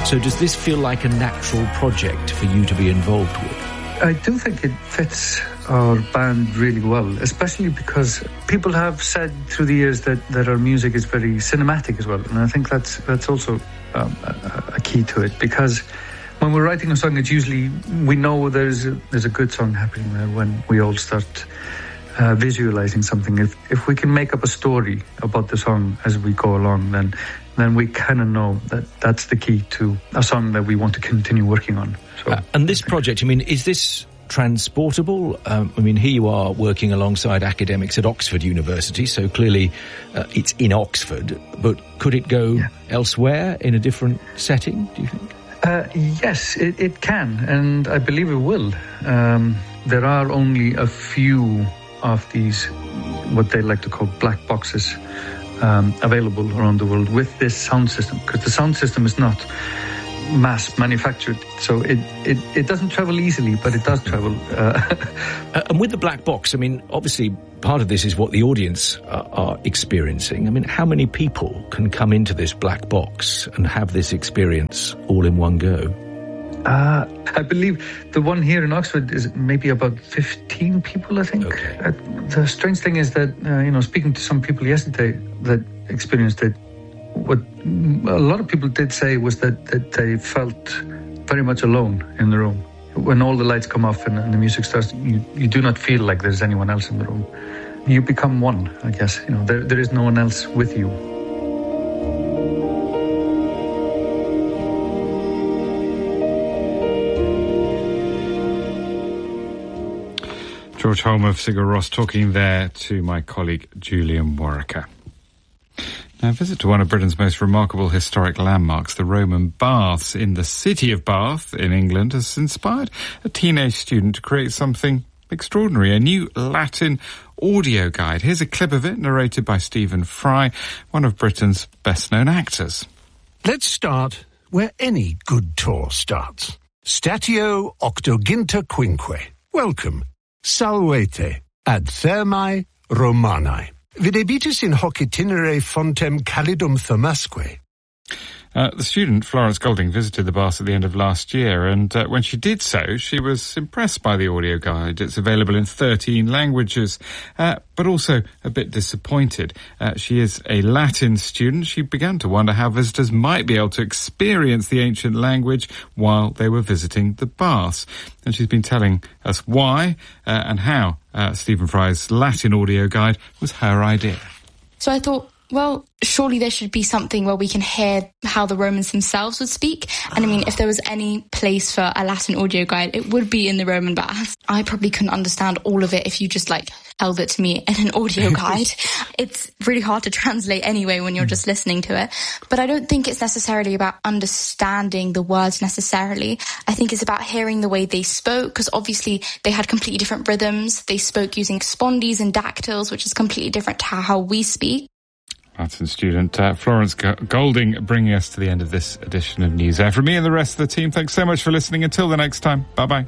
So does this feel like a natural project for you to be involved with? I do think it fits our band really well, especially because people have said through the years that our music is very cinematic as well. And I think that's also a key to it, because when we're writing a song, it's usually, we know there's a good song happening there when we all start visualizing something. If we can make up a story about the song as we go along, then we kind of know that's the key to a song that we want to continue working on. So, and this project, I mean, is this transportable? I mean, here you are working alongside academics at Oxford University, so clearly it's in Oxford, but could it go elsewhere in a different setting, do you think? Yes, it can, and I believe it will. There are only a few of these, what they like to call black boxes, available around the world with this sound system, because the sound system is not mass manufactured, so it doesn't travel easily, but it does travel. And with the black box, I mean, obviously part of this is what the audience are experiencing. I mean, how many people can come into this black box and have this experience all in one go? I believe the one here in Oxford is maybe about 15 people, I think. Okay. The strange thing is that, speaking to some people yesterday that experienced it, what a lot of people did say was that they felt very much alone in the room. When all the lights come off and the music starts, you do not feel like there's anyone else in the room. You become one, I guess. There is no one else with you. George Holm of Sigur Rós talking there to my colleague Julian Warwicker. Now, a visit to one of Britain's most remarkable historic landmarks, the Roman Baths in the city of Bath in England, has inspired a teenage student to create something extraordinary, a new Latin audio guide. Here's a clip of it, narrated by Stephen Fry, one of Britain's best-known actors. Let's start where any good tour starts. Statio octoginta quinque. Welcome. Salvete ad thermae Romanae. Videbitis in hoc itinere fontem calidum thermasque. The student, Florence Golding, visited the Baths at the end of last year, and when she did so, she was impressed by the audio guide. It's available in 13 languages, but also a bit disappointed. She is a Latin student. She began to wonder how visitors might be able to experience the ancient language while they were visiting the Baths. And she's been telling us why and how Stephen Fry's Latin audio guide was her idea. So I thought, well, surely there should be something where we can hear how the Romans themselves would speak. And I mean, if there was any place for a Latin audio guide, it would be in the Roman Baths. I probably couldn't understand all of it if you just held it to me in an audio guide. It's really hard to translate anyway when you're just listening to it. But I don't think it's necessarily about understanding the words necessarily. I think it's about hearing the way they spoke, because obviously they had completely different rhythms. They spoke using spondies and dactyls, which is completely different to how we speak. Latin student Florence Golding bringing us to the end of this edition of News Air. From me and the rest of the team, thanks so much for listening. Until the next time, bye-bye.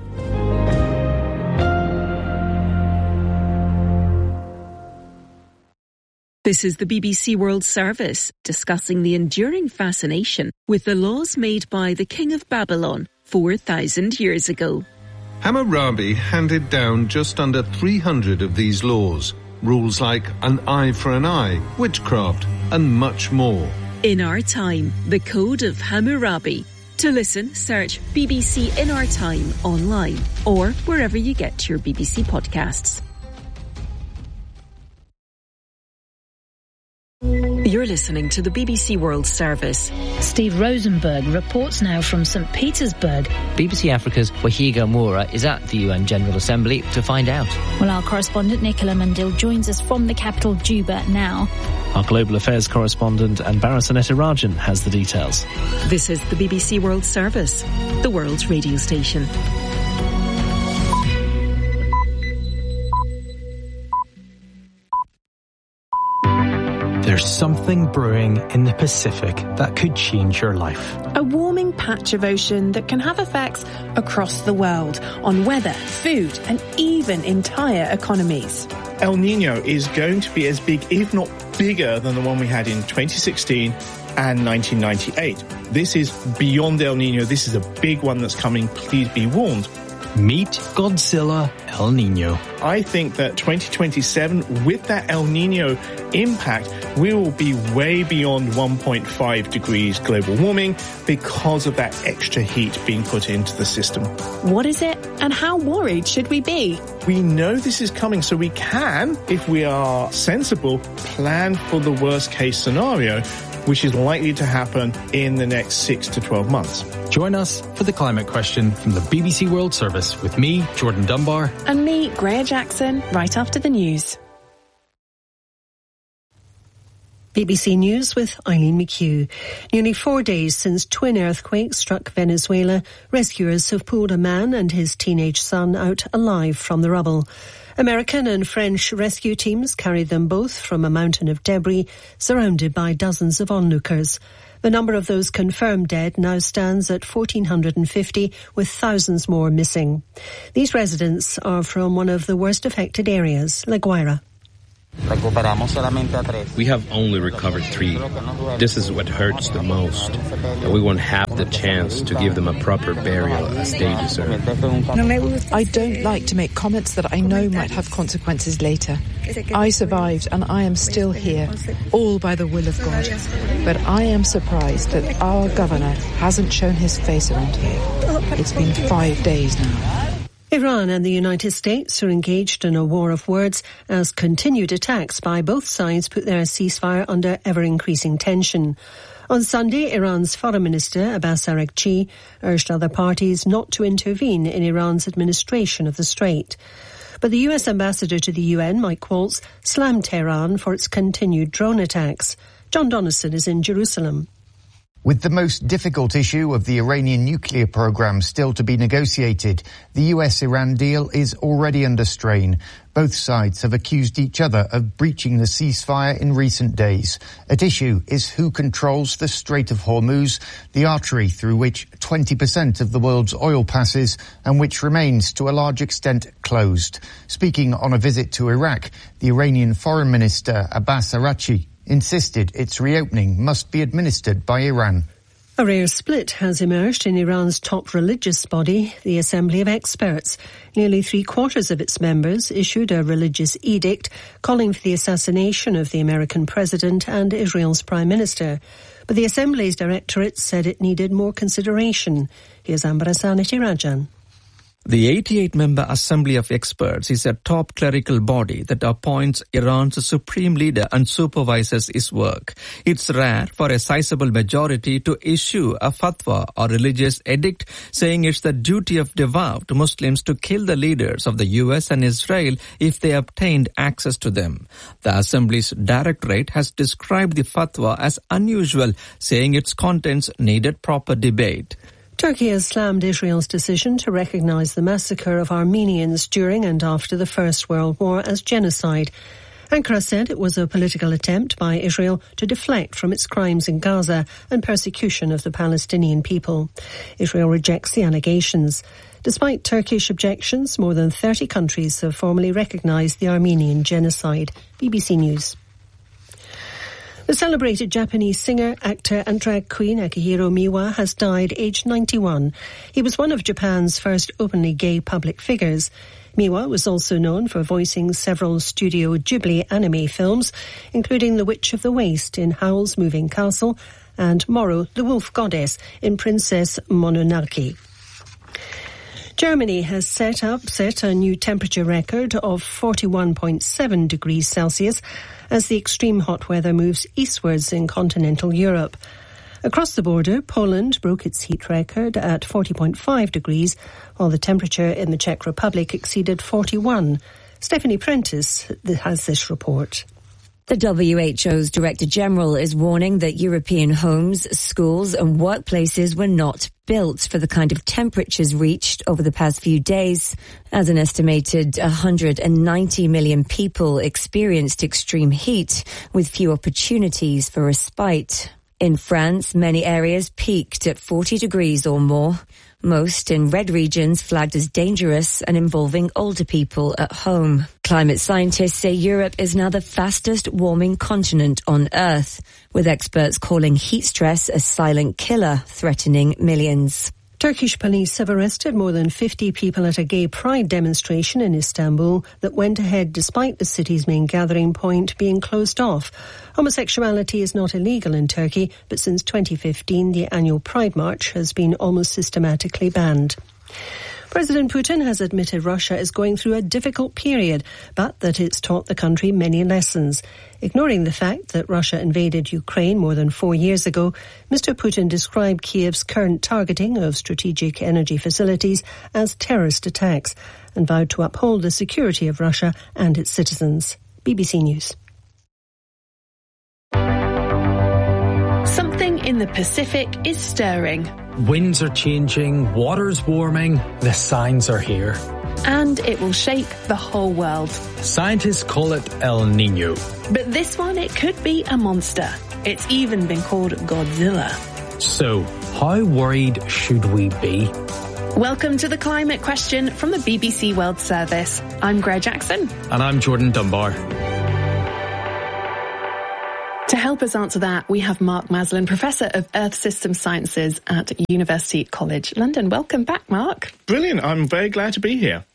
This is the BBC World Service, discussing the enduring fascination with the laws made by the King of Babylon 4,000 years ago. Hammurabi handed down just under 300 of these laws. Rules like an eye for an eye, witchcraft, and much more. In Our Time, the Code of Hammurabi. To listen, search BBC In Our Time online or wherever you get your BBC podcasts. You're listening to the BBC World Service. Steve Rosenberg reports now from St. Petersburg. BBC Africa's Wahiga Moura is at the UN General Assembly to find out. Well, our correspondent Nicola Mandil joins us from the capital, Juba, now. Our Global Affairs correspondent Anbara Sanetarajan has the details. This is the BBC World Service, the world's radio station. There's something brewing in the Pacific that could change your life. A warming patch of ocean that can have effects across the world on weather, food, and even entire economies. El Niño is going to be as big, if not bigger, than the one we had in 2016 and 1998. This is beyond El Nino. This is a big one that's coming. Please be warned. Meet Godzilla El Nino. I think that 2027, with that El Nino impact, we will be way beyond 1.5 degrees global warming because of that extra heat being put into the system. What is it, and how worried should we be? We know this is coming, so we can, if we are sensible, plan for the worst case scenario, which is likely to happen in the next 6 to 12 months. Join us for the Climate Question from the BBC World Service with me, Jordan Dunbar. And me, Greer Jackson, right after the news. BBC News with Eileen McHugh. Nearly 4 days since twin earthquakes struck Venezuela, rescuers have pulled a man and his teenage son out alive from the rubble. American and French rescue teams carried them both from a mountain of debris, surrounded by dozens of onlookers. The number of those confirmed dead now stands at 1,450, with thousands more missing. These residents are from one of the worst affected areas, La Guaira. We have only recovered 3. This is what hurts the most, and we won't have the chance to give them a proper burial as they deserve. I don't like to make comments that I know might have consequences later. I survived and I am still here, all by the will of God. But I am surprised that our governor hasn't shown his face around here. It's been 5 days now. Iran and the United States are engaged in a war of words as continued attacks by both sides put their ceasefire under ever-increasing tension. On Sunday, Iran's Foreign Minister Abbas Araghchi urged other parties not to intervene in Iran's administration of the Strait. But the US ambassador to the UN, Mike Waltz, slammed Tehran for its continued drone attacks. John Donnison is in Jerusalem. With the most difficult issue of the Iranian nuclear program still to be negotiated, the US-Iran deal is already under strain. Both sides have accused each other of breaching the ceasefire in recent days. At issue is who controls the Strait of Hormuz, the artery through which 20% of the world's oil passes and which remains to a large extent closed. Speaking on a visit to Iraq, the Iranian Foreign Minister Abbas Araghchi insisted its reopening must be administered by Iran. A rare split has emerged in Iran's top religious body, the Assembly of Experts. Nearly 3/4 of its members issued a religious edict calling for the assassination of the American president and Israel's prime minister. But the Assembly's directorate said it needed more consideration. Here's Ambrasanity Rajan. The 88-member Assembly of Experts is a top clerical body that appoints Iran's supreme leader and supervises his work. It's rare for a sizable majority to issue a fatwa or religious edict saying it's the duty of devout Muslims to kill the leaders of the US and Israel if they obtained access to them. The Assembly's directorate has described the fatwa as unusual, saying its contents needed proper debate. Turkey has slammed Israel's decision to recognise the massacre of Armenians during and after the First World War as genocide. Ankara said it was a political attempt by Israel to deflect from its crimes in Gaza and persecution of the Palestinian people. Israel rejects the allegations. Despite Turkish objections, more than 30 countries have formally recognised the Armenian genocide. BBC News. The celebrated Japanese singer, actor and drag queen Akihiro Miwa has died aged 91. He was one of Japan's first openly gay public figures. Miwa was also known for voicing several Studio Ghibli anime films, including The Witch of the Waste in Howl's Moving Castle and Moro, the Wolf Goddess in Princess Mononoke. Germany has set a new temperature record of 41.7 degrees Celsius as the extreme hot weather moves eastwards in continental Europe. Across the border, Poland broke its heat record at 40.5 degrees, while the temperature in the Czech Republic exceeded 41. Stephanie Prentice has this report. The WHO's Director General is warning that European homes, schools and workplaces were not built for the kind of temperatures reached over the past few days, as an estimated 190 million people experienced extreme heat with few opportunities for respite. In France, many areas peaked at 40 degrees or more. Most in red regions flagged as dangerous and involving older people at home. Climate scientists say Europe is now the fastest warming continent on Earth, with experts calling heat stress a silent killer threatening millions. Turkish police have arrested more than 50 people at a gay pride demonstration in Istanbul that went ahead despite the city's main gathering point being closed off. Homosexuality is not illegal in Turkey, but since 2015 the annual Pride March has been almost systematically banned. President Putin has admitted Russia is going through a difficult period, but that it's taught the country many lessons. Ignoring the fact that Russia invaded Ukraine more than 4 years ago, Mr. Putin described Kiev's current targeting of strategic energy facilities as terrorist attacks and vowed to uphold the security of Russia and its citizens. BBC News. Something in the Pacific is stirring. Winds are changing, water's warming, the signs are here. And it will shake the whole world. Scientists call it El Niño. But this one, it could be a monster. It's even been called Godzilla. So, how worried should we be? Welcome to The Climate Question from the BBC World Service. I'm Greg Jackson. And I'm Jordan Dunbar. To help us answer that, we have Mark Maslin, Professor of Earth System Sciences at University College London. Welcome back, Mark. Brilliant. I'm very glad to be here.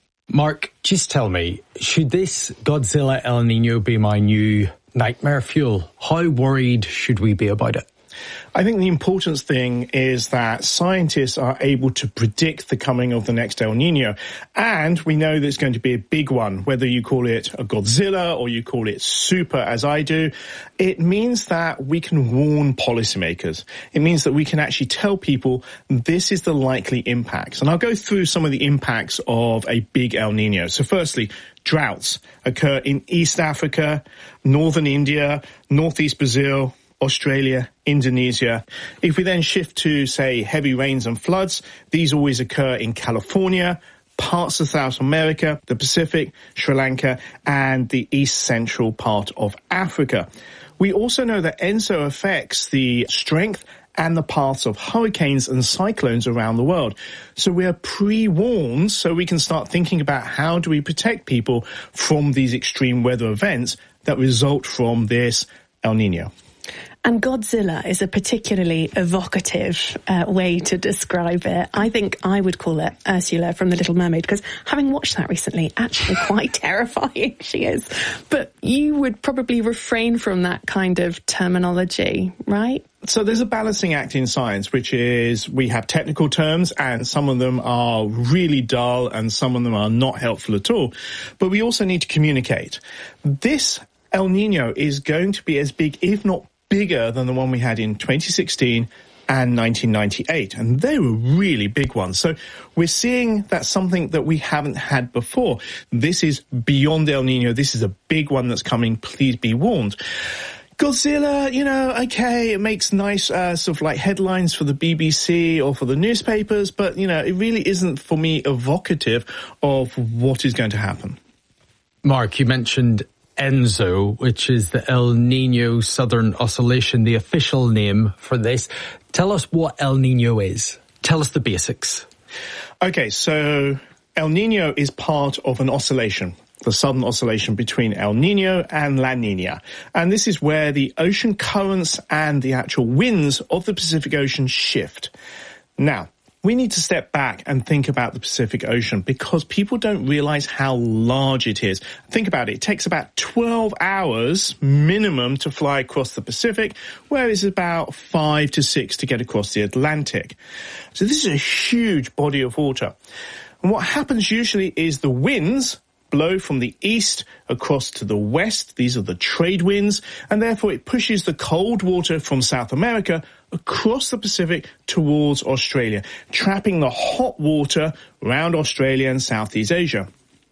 Mark, just tell me, should this Godzilla El Niño be my new nightmare fuel? How worried should we be about it? I think the important thing is that scientists are able to predict the coming of the next El Niño. And we know that it's going to be a big one, whether you call it a Godzilla or you call it super, as I do. It means that we can warn policymakers. It means that we can actually tell people this is the likely impacts. And I'll go through some of the impacts of a big El Niño. So firstly, droughts occur in East Africa, northern India, northeast Brazil, Australia, Indonesia. If we then shift to, say, heavy rains and floods, these always occur in California, parts of South America, the Pacific, Sri Lanka, and the east central part of Africa. We also know that ENSO affects the strength and the paths of hurricanes and cyclones around the world. So we are pre-warned so we can start thinking about how do we protect people from these extreme weather events that result from this El Niño. And Godzilla is a particularly evocative way to describe it. I think I would call it Ursula from The Little Mermaid, because having watched that recently, actually quite terrifying she is. But you would probably refrain from that kind of terminology, right? So there's a balancing act in science, which is we have technical terms and some of them are really dull and some of them are not helpful at all. But we also need to communicate. This El Niño is going to be as big, if not bigger, than the one we had in 2016 and 1998. And they were really big ones. So we're seeing that's something that we haven't had before. This is beyond El Niño. This is a big one that's coming. Please be warned. Godzilla, okay, it makes nice sort of like headlines for the BBC or for the newspapers, but, it really isn't for me evocative of what is going to happen. Mark, you mentioned ENSO, which is the El Niño Southern Oscillation, the official name for this. Tell us what El Niño is. Tell us the basics. Okay, so El Niño is part of an oscillation, the southern oscillation between El Niño and La Niña. And this is where the ocean currents and the actual winds of the Pacific Ocean shift. Now, we need to step back and think about the Pacific Ocean because people don't realize how large it is. Think about it. It takes about 12 hours minimum to fly across the Pacific, whereas it's about 5 to 6 to get across the Atlantic. So this is a huge body of water. And what happens usually is the winds blow from the east across to the west. These are the trade winds, and therefore it pushes the cold water from South America across the Pacific towards Australia, trapping the hot water around Australia and Southeast Asia.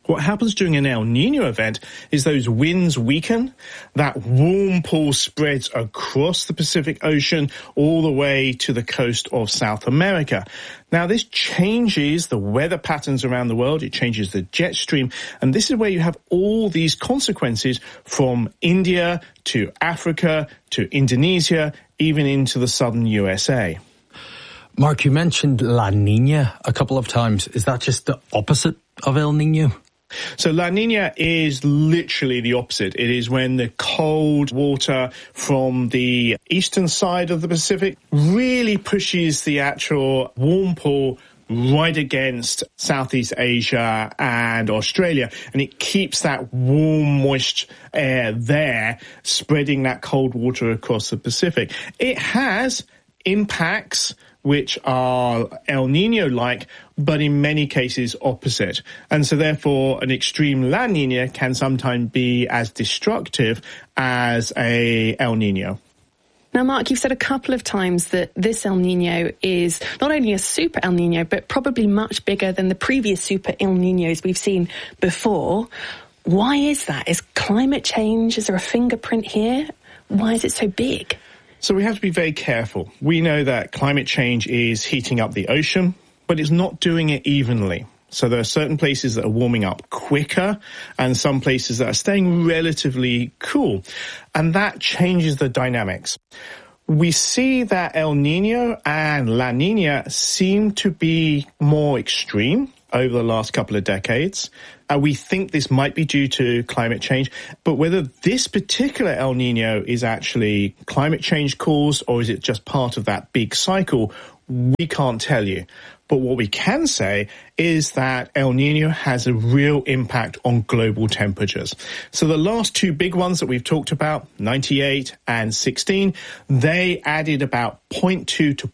What happens during an El Nino event is those winds weaken, that warm pool spreads across the Pacific Ocean all the way to the coast of South America. Now, this changes the weather patterns around the world. It changes the jet stream. And this is where you have all these consequences from India to Africa to Indonesia, even into the southern USA. Mark, you mentioned La Nina a couple of times. Is that just the opposite of El Nino? So La Nina is literally the opposite. It is when the cold water from the eastern side of the Pacific really pushes the actual warm pool right against Southeast Asia and Australia, and it keeps that warm, moist air there, spreading that cold water across the Pacific. It has impacts which are El Nino-like, but in many cases opposite. And so therefore, an extreme La Nina can sometimes be as destructive as a El Nino. Now, Mark, you've said a couple of times that this El Nino is not only a super El Nino, but probably much bigger than the previous super El Ninos we've seen before. Why is that? Is climate change, is there a fingerprint here? Why is it so big? So we have to be very careful. We know that climate change is heating up the ocean, but it's not doing it evenly. So there are certain places that are warming up quicker and some places that are staying relatively cool. And that changes the dynamics. We see that El Nino and La Nina seem to be more extreme over the last couple of decades. We think this might be due to climate change, but whether this particular El Nino is actually climate change caused or is it just part of that big cycle, we can't tell you. But what we can say is that El Nino has a real impact on global temperatures. So the last two big ones that we've talked about, 98 and 16, they added about 0.2 to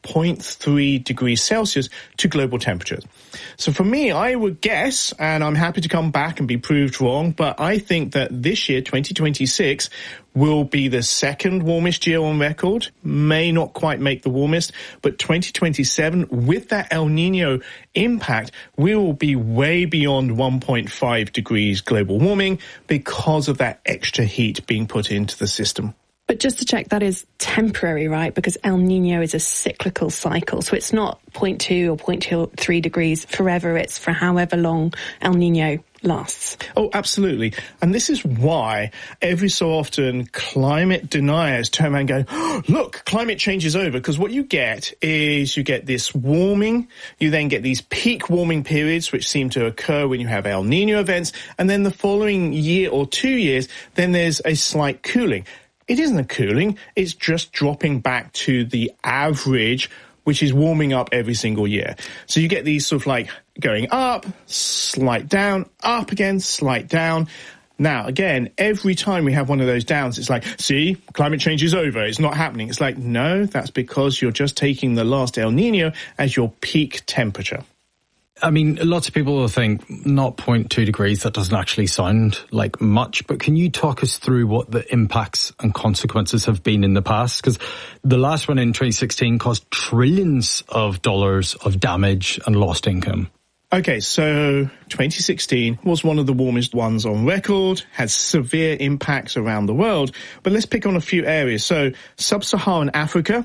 0.3 degrees Celsius to global temperatures. So for me, I would guess, and I'm happy to come back and be proved wrong, but I think that this year, 2026, will be the second warmest year on record. May not quite make the warmest, but 2027, with that El Nino impact, we will be way beyond 1.5 degrees global warming because of that extra heat being put into the system. But just to check, that is temporary, right? Because El Nino is a cyclical cycle. So it's not 0.2 or 0.3 degrees forever. It's for however long El Nino lasts. Oh, absolutely. And this is why every so often climate deniers turn around and go, oh, look, climate change is over. Because what you get is you get this warming. You then get these peak warming periods, which seem to occur when you have El Nino events. And then the following year or 2 years, then there's a slight cooling. It isn't a cooling. It's just dropping back to the average, which is warming up every single year. So you get these sort of like going up, slight down, up again, slight down. Now, again, every time we have one of those downs, it's like, see, climate change is over. It's not happening. It's like, no, that's because you're just taking the last El Nino as your peak temperature. I mean, lots of people will think not 0.2 degrees, that doesn't actually sound like much, but can you talk us through what the impacts and consequences have been in the past? Because the last one in 2016 caused trillions of dollars of damage and lost income. Okay, so 2016 was one of the warmest ones on record, had severe impacts around the world, but let's pick on a few areas. So sub-Saharan Africa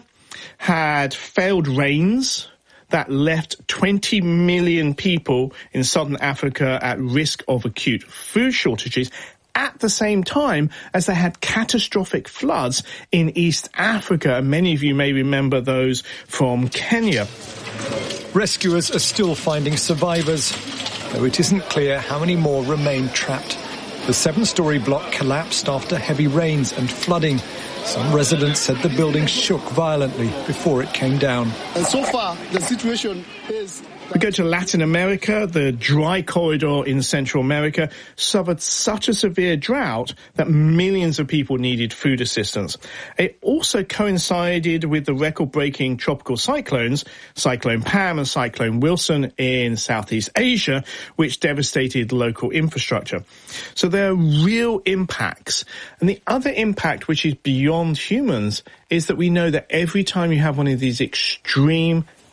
had failed rains that left 20 million people in southern Africa at risk of acute food shortages at the same time as they had catastrophic floods in East Africa. And many of you may remember those from Kenya. Rescuers are still finding survivors, though it isn't clear how many more remain trapped. The 7-story block collapsed after heavy rains and flooding. Some residents said the building shook violently before it came down. And so far, the situation is... We go to Latin America. The dry corridor in Central America suffered such a severe drought that millions of people needed food assistance. It also coincided with the record-breaking tropical cyclones, Cyclone Pam and Cyclone Wilson in Southeast Asia, which devastated local infrastructure. So there are real impacts. And the other impact, which is beyond humans, is that we know that every time you have one of these extreme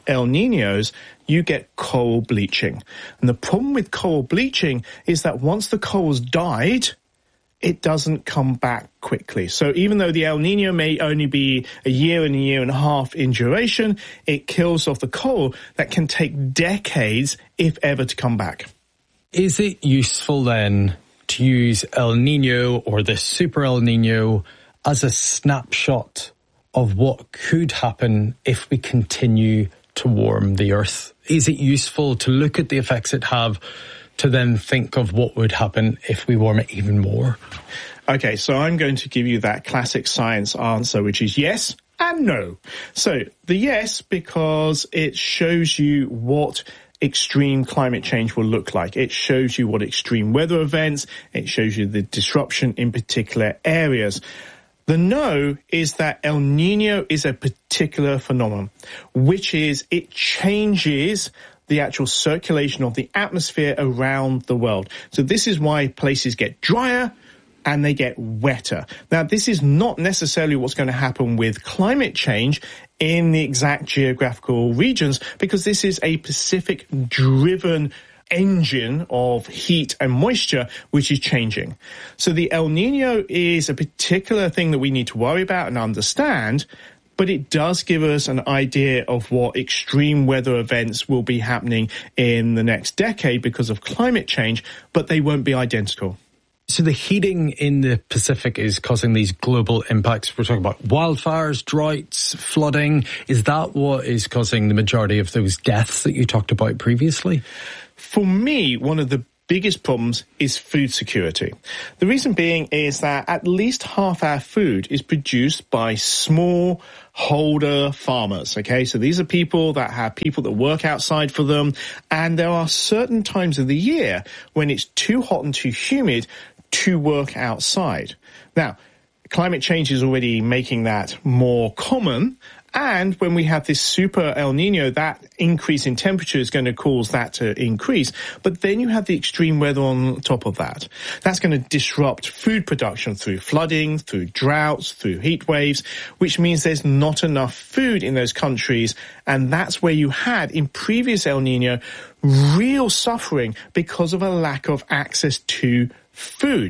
El Niños, you get coral bleaching. And the problem with coral bleaching is that once the coral's died, it doesn't come back quickly. So even though the El Nino may only be a year and a half in duration, it kills off the coral that can take decades, if ever, to come back. Is it useful then to use El Nino or the Super El Nino as a snapshot of what could happen if we continue to warm the Earth? Is it useful to look at the effects it have to then think of what would happen if we warm it even more? Okay, so I'm going to give you that classic science answer, which is yes and no. So the yes, because it shows you what extreme climate change will look like. It shows you what extreme weather events, it shows you the disruption in particular areas. The no is that El Nino is a particular phenomenon, which is it changes the actual circulation of the atmosphere around the world. So this is why places get drier and they get wetter. Now, this is not necessarily what's going to happen with climate change in the exact geographical regions, because this is a Pacific-driven engine of heat and moisture which is changing. So the El Nino is a particular thing that we need to worry about and understand, but it does give us an idea of what extreme weather events will be happening in the next decade because of climate change, but they won't be identical. So the heating in the Pacific is causing these global impacts. We're talking about wildfires, droughts, flooding. Is that what is causing the majority of those deaths that you talked about previously? For me, one of the biggest problems is food security. The reason being is that at least half our food is produced by small holder farmers, okay? So these are people that have people that work outside for them, and there are certain times of the year when it's too hot and too humid to work outside. Now, climate change is already making that more common, and when we have this super El Nino, that increase in temperature is going to cause that to increase. But then you have the extreme weather on top of that. That's going to disrupt food production through flooding, through droughts, through heat waves, which means there's not enough food in those countries. And that's where you had, in previous El Nino, real suffering because of a lack of access to food.